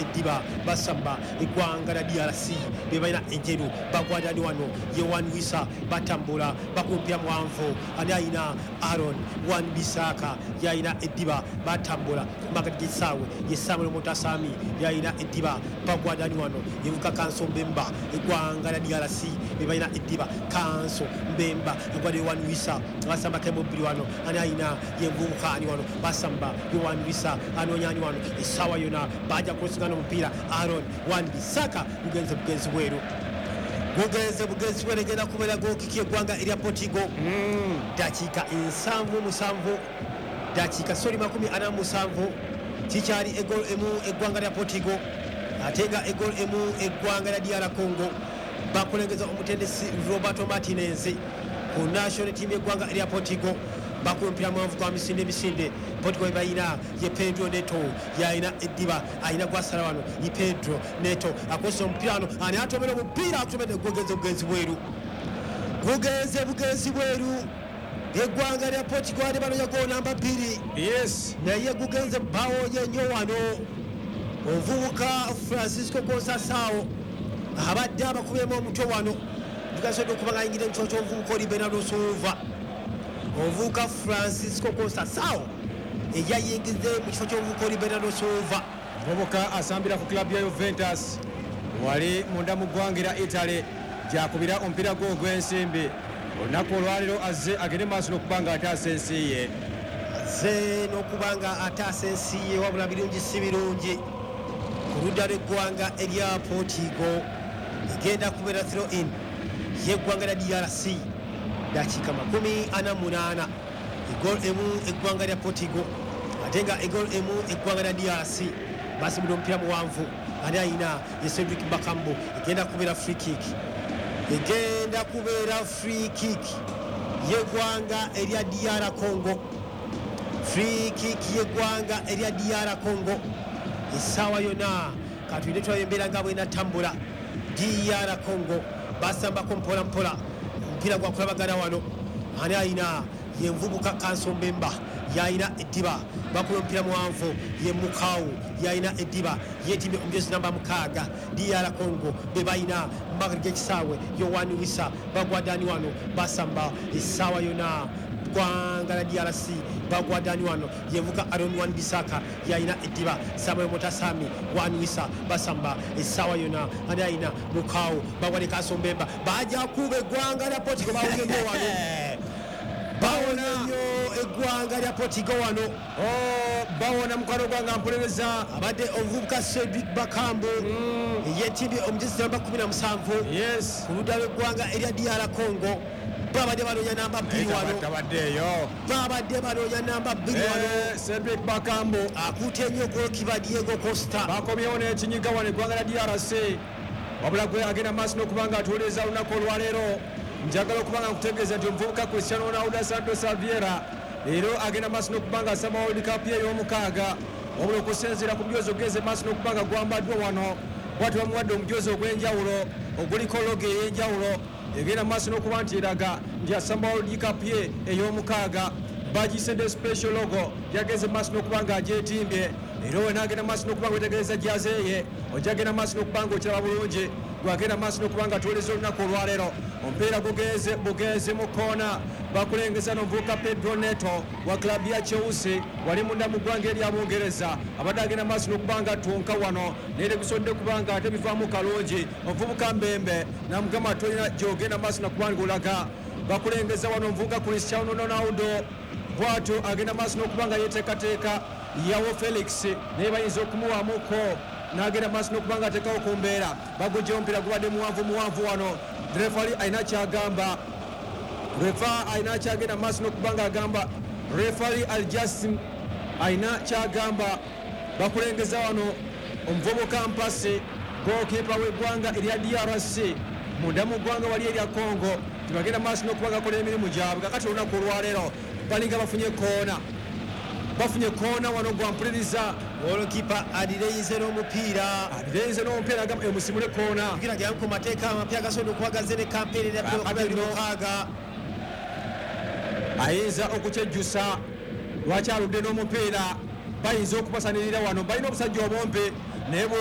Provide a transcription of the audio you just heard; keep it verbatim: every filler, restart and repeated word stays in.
Ediba basamba eggwanga la D R C bebalina enjeru bagwadani wano ye Wan Wisa batambula bakumpya mwanvu ani ayina Aaron Wan Bisaka yayina Ediba batambula makati gisawe ye Samuel Mutasami yayina Ediba bagwadani wano yevuka Kanso Mbemba eggwanga la D R C bebalina Ediba Kanso Mbemba egwade Wan Wisa basamba kemubiri wano ani ayina yevuka ani wano basamba ye Wan Wisa anonyani wano esawa yona baja kusigana mpira Aaron Wan Bisaka ugenze bugenzi bweru Gugenze bugenzi bweru genda kubera go kikie gwanga eri Portigo mm. dakika ensanvu musanvu dakika sori makumi ana musanvu kichari egol emu egwanga lya Portigo atenga egol emu egwanga lya D R Congo bakulengeza omutendesi Roberto Martinez ku national team egwanga lya Portigo bakumpira mwanvu kwa misinde misinde Portugal bayina ye Pedro Neto yaina Ediba aina gwasala wano ye Pedro Neto akoso mpirano ani atomera mpira akutomera gogenze bugenzi bweru gogenze bugenzi bweru egwanga lya Portugal bano yago namba mbiri yes naye gogenze bawo yenyo wano ovubuka Francisco Conceição abadde abakubemu omutwe wano tugasodo kubanga ingire nchocho ovubuka oli Bernardo Silva ovuka Francisco Conceição eyayingize mu kifo ky'ovubuka oli Bernardo Silva ovubuka asambira ku club ya Juventus wali munda mu ggwangira Italy gyakubira omupiira gwo ogw'ensimbi olunaku olwaliro azze agende maaso n'okubanga ataasa ensi ye azze n'okubanga ataasa ensi ye wabula birungi si birungi ku ludda lw'eggwanga erya Portugal egenda kubeera throw in y'eggwanga lya D R C dakika makumi ana munana egol emu eggwanga lya Portugal atenga egol emu eggwanga lya D R C basi mudo mpira muwanvu ani ayina ye Cedric Bakambu egenda kubeera free kick egenda kubeera free kick y'eggwanga erya D R Congo free kick y'eggwanga erya D R Congo esawa yona katwide twayembera nga bwena tambula D R Congo basambako mpola mpola mpira gwa kulabagana wano ani ayina ye Nvubuka Kanso Mbemba yayina Ediba bakulo mpira muwanvu ye Mukawu yayina Ediba yetimbe omjezi namba mukaga D R Congo bebayina mbagage kisawe yo Wan Wisa bagwadani wano basamba esawa yona gwanga la D R C bagwadani wano yevuka Aaron Wan Bisaka yayina Ediba Samuel Mutasami Wan Wisa basamba esawa yona ani ayina Mukawu bagwade Kanso Mbemba baja kube gwanga la Portugal bawugenyo wano bawona yo eggwanga lya Portugal wano oh bawona mukwano gwanga mpuliriza abadde ovubuka Cedric Bakambu mm. yetimbe omujezi namba kumi na musanvu yes ku ludda lw'eggwanga erya D R Congo babadde banoonya namba bbiri wano tabaddeeyo babadde banoonya namba bbiri wano Cedric Bakambu akutte ennyo gwokiba Diego Costa bakomyewo n'ekinyiga wano eggwanga lya D R C wabula gwe agenda maaso n'okubanga atuuliriza olunaku olwaleero njagala okubanga nkutegeeza nti omuvubuka Cristiano Ronaldo Santos Aveira leero agenda maaso n'okubanga asamba World Cup ye ey'omukaaga wabula okusinziira ku mujoozi ogeze maaso n'okubanga gwambaddwa wano bwati bamuwadde omujoozi ogw'enjawulo oguliko logo ey'enjawulo egenda maaso n'okuba nti eraga nti asamba World Cup ye ey'omukaaga bagisedde special logo yageze maaso n'okuba nga agyetimbye era we n'agenda maaso n'okuba nga wetegereza jaze ye ojagenda maaso n'okuba nga okiraba bulungi gwagenda maaso n'okuba nga atuuliriza olunaku olwaleero omupiira gugenze bugenze mu koona bakulengeza n'omuvubuka Pedro Neto wa klabu ya Chelsea wali munda mu ggwanga erya Bungereza abadde agenda maaso n'okuba nga attunka wano naye tegusobodde kuba nga ate bivaamu kalungi omuvubuka Mbembe namugamba tolina gy'ogenda maaso n'okuba nga olaga bakulengeza wano omuvubuka Cristiano Ronaldo bw'atyo agenda maaso n'okuba nga yeteekateeka yawo Felix naye bayinza okumuwaamuko n'agenda maaso n'okuba nga ateekawo ku mbeera bagujja omupiira gubadde muwanvu muwanvu wano refali alina kyagamba refa alina kyagenda maaso n'okuba nga agamba refali Aljasim alina kyagamba bakulengeza wano omuvubuka Mpasi gookiipa w'eggwanga erya D R C munda mu ggwanga wali erya Congo tibagenda maaso n'okuba nga akola emirimu gyabwe kakati olunaku olwaleero balinga bafunye koona bafunye koona wano gwampuliriza golokipa adireyize n'omupiira adireyize n'omupiira agamba emusimule koona kugira gyamu ku mateeka amapya gasobola okuwagaza ne kampeni eryaomukaaga ayinza okukyejjusa lwaki aludde n'omupiira bayinza okupasanirira wano balina obusajja obumpi naye